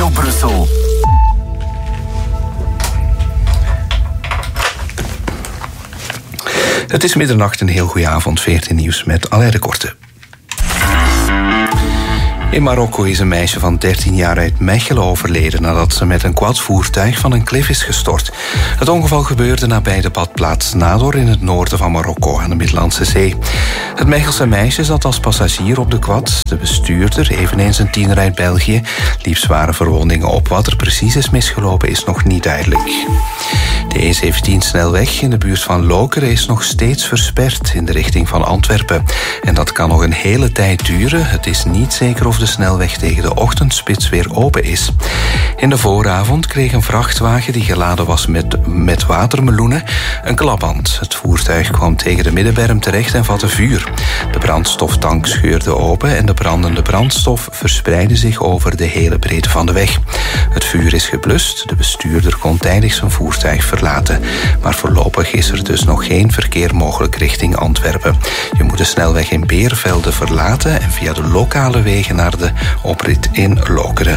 Radio Brussel. Het is middernacht, een heel goede avond, 14 nieuws met Alain de Korte. In Marokko is een meisje van 13 jaar uit Mechelen overleden nadat ze met een quadvoertuig van een klif is gestort. Het ongeval gebeurde nabij de badplaats Nador in het noorden van Marokko aan de Middellandse Zee. Het Mechelse meisje zat als passagier op de quad. De bestuurder, eveneens een tiener uit België, liep zware verwondingen op. Wat er precies is misgelopen is nog niet duidelijk. De E17-snelweg in de buurt van Lokeren is nog steeds versperd in de richting van Antwerpen. En dat kan nog een hele tijd duren. Het is niet zeker of de snelweg tegen de ochtendspits weer open is. In de vooravond kreeg een vrachtwagen die geladen was met watermeloenen een klapband. Het voertuig kwam tegen de middenberm terecht en vatte vuur. De brandstoftank scheurde open en de brandende brandstof verspreidde zich over de hele breedte van de weg. Het vuur is geblust. De bestuurder kon tijdig zijn voertuig verlaten. Maar voorlopig is er dus nog geen verkeer mogelijk richting Antwerpen. Je moet de snelweg in Beervelde verlaten en via de lokale wegen naar de oprit in Lokeren.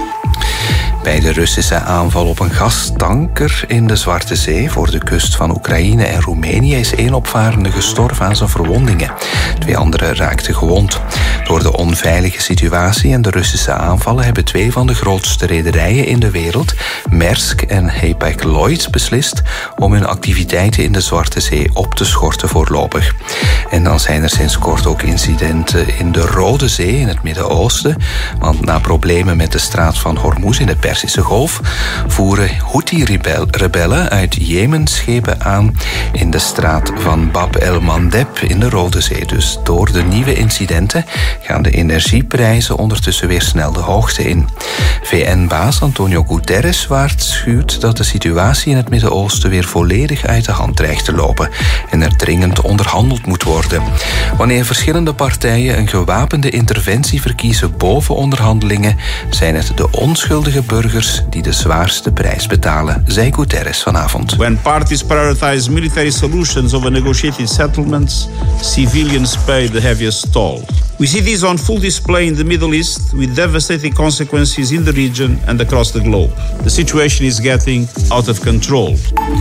Bij de Russische aanval op een gastanker in de Zwarte Zee voor de kust van Oekraïne en Roemenië is 1 opvarende gestorven aan zijn verwondingen. 2 anderen raakten gewond. Door de onveilige situatie en de Russische aanvallen hebben 2 van de grootste rederijen in de wereld, Maersk en Hapag-Lloyd, beslist om hun activiteiten in de Zwarte Zee op te schorten voorlopig. En dan zijn er sinds kort ook incidenten in de Rode Zee in het Midden-Oosten, want na problemen met de straat van Hormuz in de Perzische Golf voeren Houthi-rebellen uit Jemen schepen aan in de straat van Bab el-Mandeb in de Rode Zee. Dus door de nieuwe incidenten gaan de energieprijzen ondertussen weer snel de hoogte in. VN-baas Antonio Guterres waarschuwt dat de situatie in het Midden-Oosten weer volledig uit de hand dreigt te lopen en er dringend onderhandeld moet worden. Wanneer verschillende partijen een gewapende interventie verkiezen boven onderhandelingen, zijn het de onschuldige burgers die de zwaarste prijs betalen, zei Guterres vanavond. When parties prioritize military solutions over negotiated settlements, civilians pay the heaviest toll. We see this on full display in the Middle East with devastating consequences in the region and across the globe. The situation is getting out of control.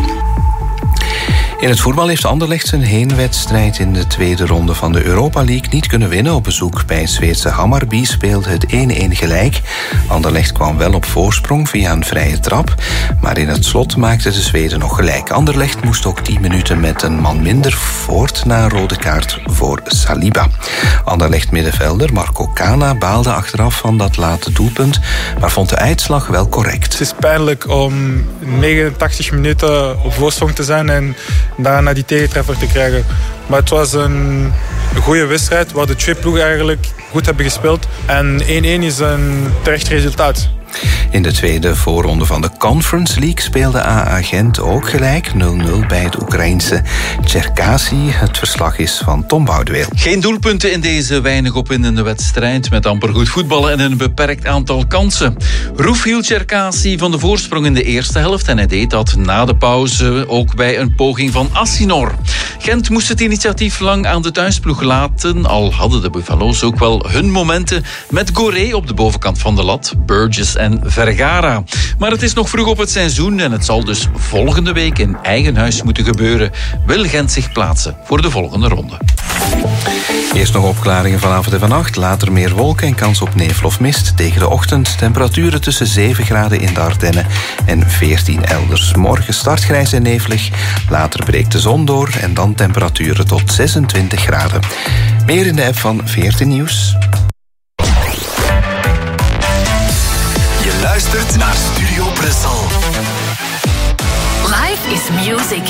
In het voetbal heeft Anderlecht zijn heenwedstrijd in de tweede ronde van de Europa League niet kunnen winnen. Op bezoek bij het Zweedse Hammarby speelde het 1-1 gelijk. Anderlecht kwam wel op voorsprong via een vrije trap, maar in het slot maakten de Zweden nog gelijk. Anderlecht moest ook 10 minuten met een man minder voort na een rode kaart voor Saliba. Anderlecht middenvelder Marco Cana baalde achteraf van dat late doelpunt, maar vond de uitslag wel correct. Het is pijnlijk om 89 minuten op voorsprong te zijn en daarna die tegentreffer te krijgen. Maar het was een goede wedstrijd waar de 2 ploegen eigenlijk goed hebben gespeeld. En 1-1 is een terecht resultaat. In de tweede voorronde van de Conference League speelde AA Gent ook gelijk 0-0 bij het Oekraïense Cherkasy. Het verslag is van Tom Boudeweel. Geen doelpunten in deze weinig opwindende wedstrijd met amper goed voetballen en een beperkt aantal kansen. Roef hield Cherkasy van de voorsprong in de eerste helft en hij deed dat na de pauze ook bij een poging van Assinor. Gent moest het initiatief lang aan de thuisploeg laten, al hadden de Buffalo's ook wel hun momenten met Goré op de bovenkant van de lat, Burgess en Vergara. Maar het is nog vroeg op het seizoen en het zal dus volgende week in eigen huis moeten gebeuren. Wil Gent zich plaatsen voor de volgende ronde. Eerst nog opklaringen vanavond en vannacht. Later meer wolken en kans op nevel of mist. Tegen de ochtend temperaturen tussen 7 graden in de Ardennen en 14 elders. Morgen start grijs en nevelig. Later breekt de zon door en dan temperaturen tot 26 graden. Meer in de app van 14 Nieuws. Je luistert naar Studio Brussel. Life is music.